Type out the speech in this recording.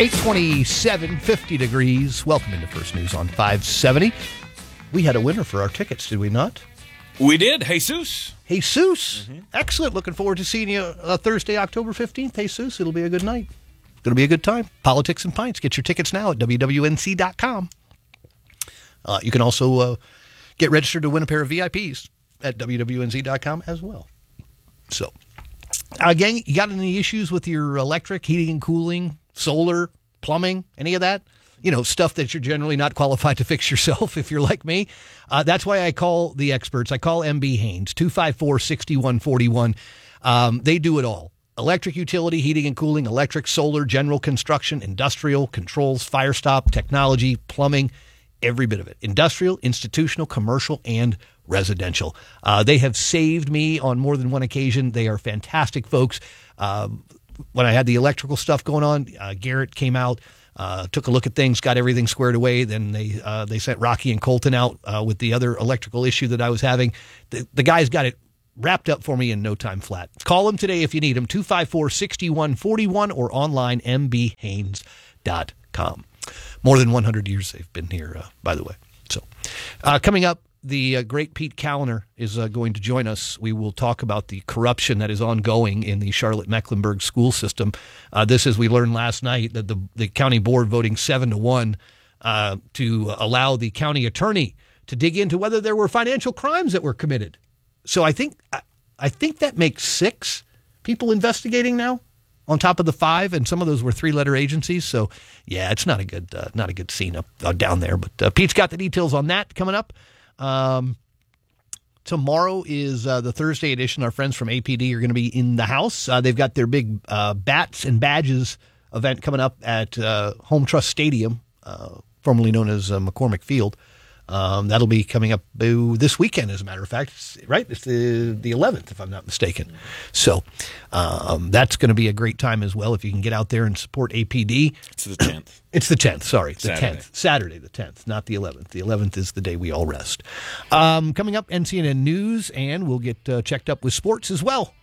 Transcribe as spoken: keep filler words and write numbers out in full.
eight twenty-seven, fifty degrees. Welcome into First News on five seventy. We had a winner for our tickets, did we not? We did. Jesus. Jesus. Mm-hmm. Excellent. Looking forward to seeing you uh, Thursday, October fifteenth. Jesus, it'll be a good night. It's going to be a good time. Politics and Pints. Get your tickets now at W W N C dot com. Uh, you can also uh, get registered to win a pair of V I Ps at W W N C dot com as well. So, again, you got any issues with your electric, heating and cooling, solar, plumbing, any of that? You know, stuff that you're generally not qualified to fix yourself if you're like me. Uh, that's why I call the experts. I call M B Haynes, two five four, six one four one. Um, they do it all. Electric utility, heating and cooling, electric, solar, general construction, industrial, controls, fire stop, technology, plumbing, every bit of it. Industrial, institutional, commercial, and residential. Uh, they have saved me on more than one occasion. They are fantastic folks. Uh, when I had the electrical stuff going on, uh, Garrett came out, uh, took a look at things, got everything squared away. Then they uh, they sent Rocky and Colton out uh, with the other electrical issue that I was having. The, the guys got it wrapped up for me in no time flat. Call them today if you need them, two five four, six one four one or online, m b haynes dot com. More than one hundred years they've been here, uh, by the way. So, uh, coming up, the uh, great Pete Callender is uh, going to join us. We will talk about the corruption that is ongoing in the Charlotte-Mecklenburg school system. Uh, this, as we learned last night, that the, the county board voting seven to one uh, to allow the county attorney to dig into whether there were financial crimes that were committed. So I think I, I think that makes six people investigating now, on top of the five, and some of those were three-letter agencies. So, yeah, it's not a good uh, not a good scene up uh, down there. But uh, Pete's got the details on that coming up. Um, tomorrow is uh, the Thursday edition. Our friends from A P D are going to be in the house. Uh, they've got their big uh, Bats and Badges event coming up at uh, Home Trust Stadium, uh, formerly known as uh, McCormick Field. Um, that'll be coming up uh, this weekend, as a matter of fact, it's, right? It's the the eleventh, if I'm not mistaken. So um, that's going to be a great time as well if you can get out there and support A P D. It's the tenth. It's the tenth, sorry. The Saturday. tenth. Saturday, the tenth, not the eleventh. The eleventh is the day we all rest. Um, coming up, N C N N News, and we'll get uh, checked up with sports as well.